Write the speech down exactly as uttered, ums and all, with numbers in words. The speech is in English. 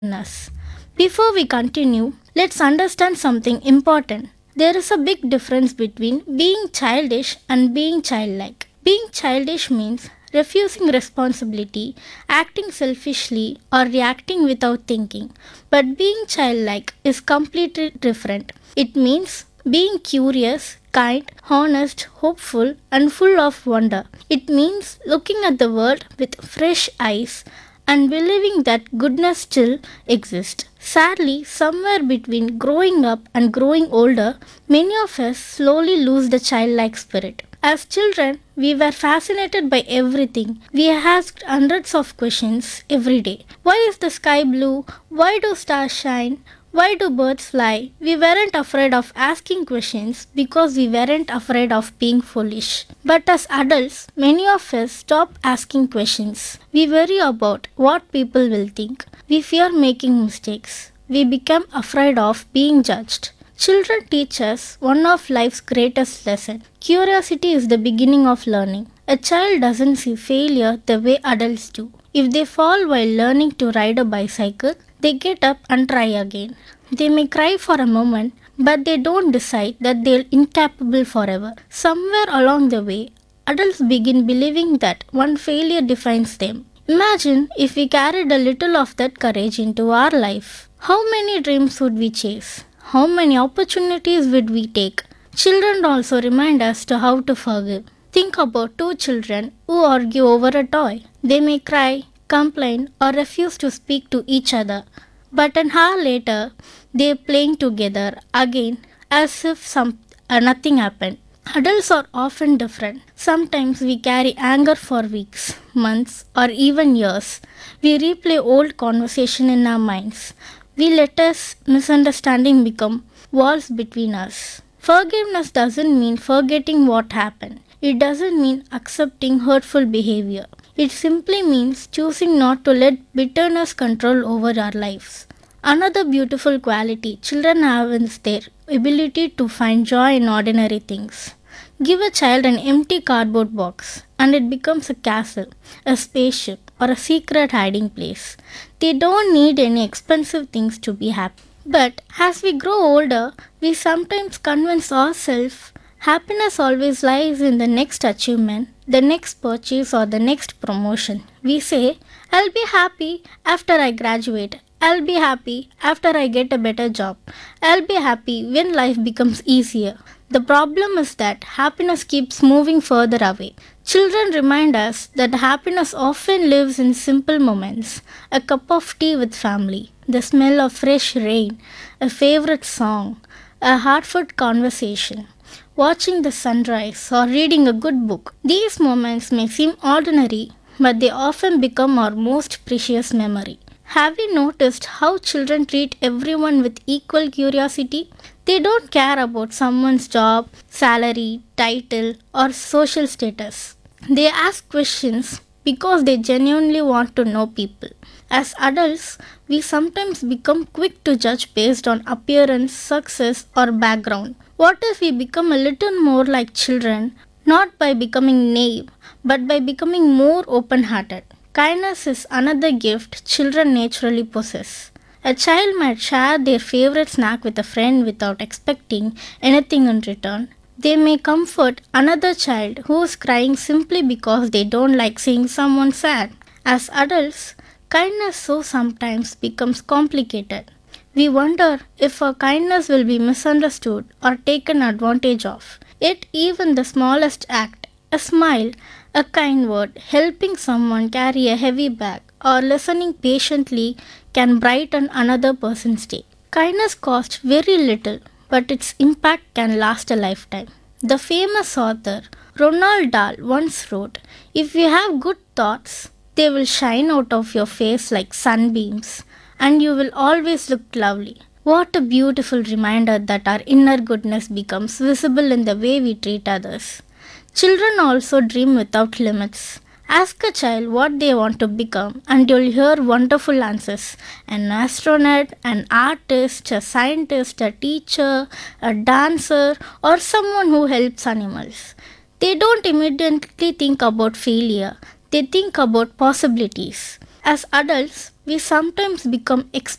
us. Before we continue, let's understand something important. There is a big difference between being childish and being childlike. Being childish means refusing responsibility, acting selfishly, or reacting without thinking. But being childlike is completely different. It means being curious, kind, honest, hopeful, and full of wonder. It means looking at the world with fresh eyes and believing that goodness still exists. Sadly, somewhere between growing up and growing older, many of us slowly lose the childlike spirit. As children, we were fascinated by everything. We asked hundreds of questions every day. Why is the sky blue? Why do stars shine? Why do birds fly? We weren't afraid of asking questions because we weren't afraid of being foolish. But as adults, many of us stop asking questions. We worry about what people will think. We fear making mistakes. We become afraid of being judged. Children teach us one of life's greatest lessons. Curiosity is the beginning of learning. A child doesn't see failure the way adults do. If they fall while learning to ride a bicycle, they get up and try again. They may cry for a moment, but they don't decide that they're incapable forever. Somewhere along the way, adults begin believing that one failure defines them. Imagine if we carried a little of that courage into our life. How many dreams would we chase? How many opportunities would we take? Children also remind us to how to forgive. Think about two children who argue over a toy. They may cry, complain, or refuse to speak to each other. But an hour later, they are playing together again as if some, uh, nothing happened. Adults are often different. Sometimes we carry anger for weeks, months, or even years. We replay old conversation in our minds. We let us misunderstanding become walls between us. Forgiveness doesn't mean forgetting what happened. It doesn't mean accepting hurtful behavior. It simply means choosing not to let bitterness control over our lives. Another beautiful quality children have is their ability to find joy in ordinary things. Give a child an empty cardboard box and it becomes a castle, a spaceship, or a secret hiding place. They don't need any expensive things to be happy. But as we grow older, we sometimes convince ourselves happiness always lies in the next achievement, the next purchase, or the next promotion. We say, I'll be happy after I graduate. I'll be happy after I get a better job. I'll be happy when life becomes easier. The problem is that happiness keeps moving further away. Children remind us that happiness often lives in simple moments. A cup of tea with family, the smell of fresh rain, a favorite song, a heartfelt conversation, watching the sunrise, or reading a good book. These moments may seem ordinary, but they often become our most precious memory. Have you noticed how children treat everyone with equal curiosity? They don't care about someone's job, salary, title, or social status. They ask questions because they genuinely want to know people. As adults, we sometimes become quick to judge based on appearance, success, or background. What if we become a little more like children, not by becoming naive, but by becoming more open hearted? Kindness is another gift children naturally possess. A child might share their favorite snack with a friend without expecting anything in return. They may comfort another child who is crying simply because they don't like seeing someone sad. As adults, kindness so sometimes becomes complicated. We wonder if our kindness will be misunderstood or taken advantage of. Yet even the smallest act, a smile, a kind word, helping someone carry a heavy bag, or listening patiently can brighten another person's day. Kindness costs very little, but its impact can last a lifetime. The famous author Roald Dahl once wrote, if you have good thoughts, they will shine out of your face like sunbeams, and you will always look lovely. What a beautiful reminder that our inner goodness becomes visible in the way we treat others. Children also dream without limits. Ask a child what they want to become, and you'll hear wonderful answers. An astronaut, an artist, a scientist, a teacher, a dancer, or someone who helps animals. They don't immediately think about failure, they think about possibilities. As adults, we sometimes become experts